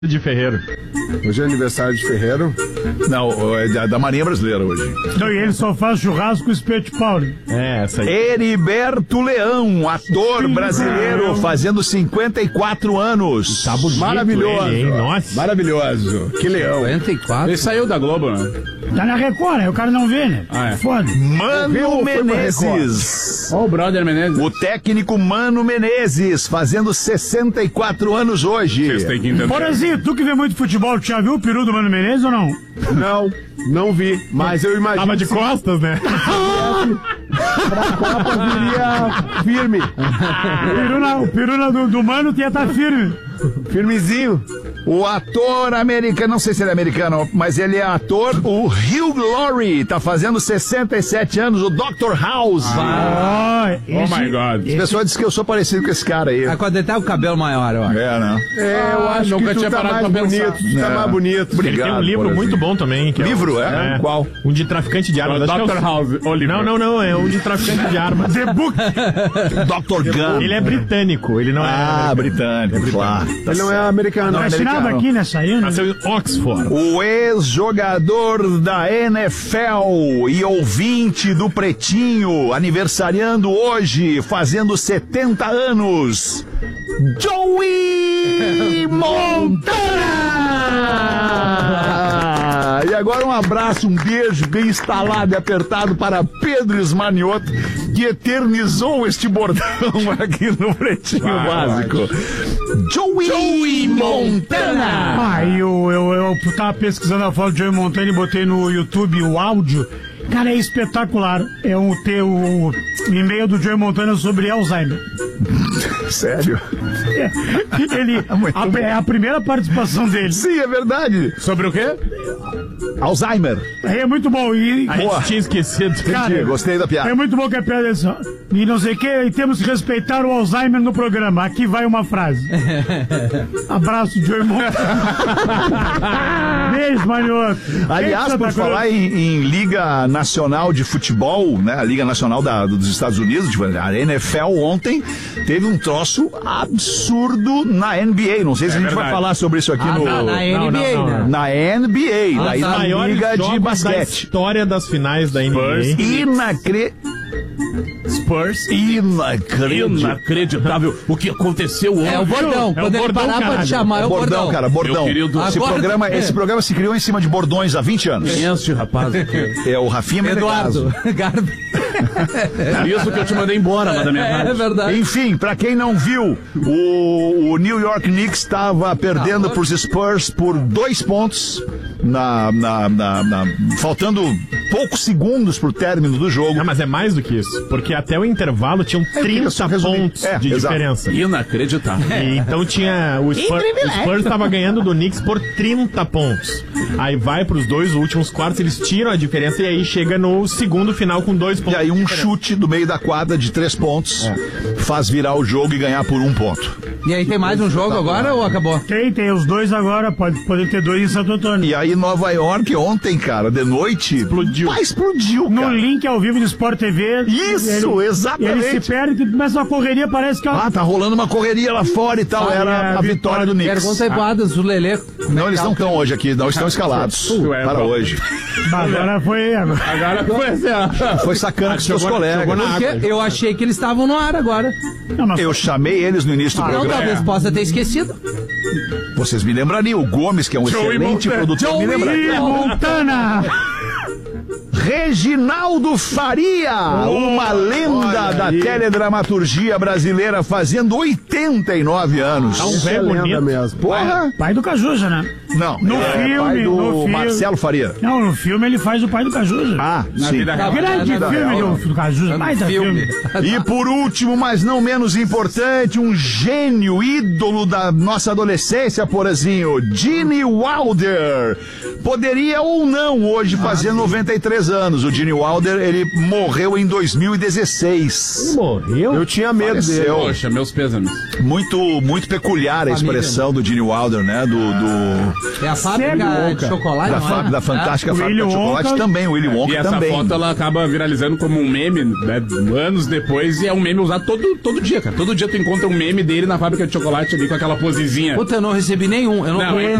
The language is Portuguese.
de Ferreiro. Hoje é aniversário de Ferreiro. Não, é da Marinha Brasileira hoje. Não, e ele só faz churrasco com o espeto de pau. É, essa aí. Heriberto Leão, ator brasileiro, fazendo 54 anos. Tá bonito. Maravilhoso. Ele, hein? Nossa. Maravilhoso. Que leão. 54. Ele saiu da Globo, né? Tá na Record, aí o cara não vê, né? Ah, é. Foda. Mano Menezes. Ó, o brother Menezes. O técnico Mano Menezes, fazendo 64 anos hoje. Vocês têm que entender. Porazinho, tu que vê muito futebol, tu já viu o peru do Mano Menezes ou não? Não vi, mas eu imagino. Tava de costas, né? Pra Copa viria firme. O peru do Mano ia estar firme. Firmezinho. O ator americano, não sei se ele é americano, mas ele é ator, o Hugh Laurie, tá fazendo 67 anos, o Dr. House. Oh my God. As pessoas dizem que eu sou parecido com esse cara aí. É quando ele tá com o cabelo maior, ó. É, né? Eu acho nunca que tu tinha tá parado mais pra pensar. bonito. Tu tá mais bonito. Ele tem um livro muito bom também. Que Livro, é? Qual? Um de traficante de armas. Acho que é Dr. House, o livro. Não, é um de traficante de armas. The Book. Dr. Gun. Ele é britânico, ele não é... britânico, claro. Ele não é americano. Não é assinado aqui, né? Saiu, né? Nasceu em Oxford. O ex-jogador da NFL e ouvinte do Pretinho, aniversariando hoje, fazendo 70 anos, Joey Montana! E agora um abraço, um beijo bem instalado e apertado para Pedro Esmanioto, que eternizou este bordão aqui no Pretinho Básico. Joey Montana! Eu tava pesquisando a foto do Joey Montana e botei no YouTube o áudio. Cara, é espetacular. É o e-mail do Joey Montana sobre Alzheimer. Sério? É a primeira participação dele. Sim, é verdade. Sobre o quê? Alzheimer. É muito bom. E, A gente tinha esquecido. cara, Gostei da piada. é muito bom que a piada é assim, ó. E não sei o que, e temos que respeitar o Alzheimer no programa. Aqui vai uma frase. Abraço, Joey Montana. Beijo, Manioto. Aliás, por falar em Liga Nacional de Futebol, né? A Liga Nacional dos Estados Unidos, a NFL ontem teve um troço absurdo na NBA. Não sei se a gente vai falar sobre isso aqui no... Na NBA, né? Na NBA, daí na Maiores Liga de jogos da Basquete. história das finais da NBA. Spurs. Inacreditável o que aconteceu ontem. É o bordão. Quando ele bordão, parar pra caralho. te chamar, é o Bordão, cara, bordão. Meu querido, Esse programa se criou em cima de bordões há 20 anos. Esse rapaz aqui. É o Rafinha Eduardo Garbi. Isso que eu te mandei embora lá da minha É casa. verdade. Enfim, pra quem não viu, o New York Knicks estava perdendo pros Spurs por 2 pontos, faltando poucos segundos pro término do jogo. Ah, mas é mais do que isso. Porque até o intervalo tinham 30 pontos de exato. diferença. Inacreditável. E então tinha o Spurs estava ganhando do Knicks por 30 pontos. Aí vai pros dois últimos quartos, eles tiram a diferença e aí chega no segundo final com 2 pontos. E aí um chute do meio da quadra de 3 pontos faz virar o jogo e ganhar por 1 ponto. E aí tem mais um jogo agora ou acabou? Tem os dois agora, podem ter 2 em Santo Antônio. E aí Nova York ontem, cara, de noite, explodiu, No cara. link ao vivo do Sport TV. Isso, exatamente. Ele se perde, começa uma correria, parece que... Tá rolando uma correria lá fora e tal. Era a vitória do Knicks. Pergunta aí pro Adams, o Lelê. Não, eles não estão hoje aqui, não estão escalados para hoje. Agora foi... Agora foi assim, ó. Foi sacana com seus colegas. Porque eu achei que eles estavam no ar agora. Não, mas Eu chamei eles no início do Não, programa. talvez possa ter esquecido. Vocês me lembrariam. O Gomes, que é um excelente produtor, me lembraria. Montana! Reginaldo Faria, uma lenda da teledramaturgia brasileira, fazendo 89 anos. Um velho bonito. mesmo. Porra! Pai do Cajuja, né? Não, No pai filme, do no filme. Marcelo Faria. Não, no filme ele faz o pai do Cajuja. Sim. vida real. Grande Nada filme real. do Cajuja, mais da filme. E por último, mas não menos importante, um gênio, ídolo da nossa adolescência, Porazinho, Gene Wilder. Poderia ou não hoje fazer 93 anos. O Gene Wilder, ele morreu em 2016. Morreu? Eu tinha medo dele. Faleceu. Poxa, meus pêsames. Muito peculiar a expressão do Gene Wilder, né? É a fábrica de chocolate, não é? Da fantástica fábrica de Willy chocolate Wonka. também. O Willy E Wonka essa também. foto ela acaba viralizando como um meme, né? Anos depois, e é um meme usado todo dia, cara. Todo dia tu encontra um meme dele na fábrica de chocolate ali com aquela posezinha. Puta, eu não recebi nenhum. Eu não, Não, tô-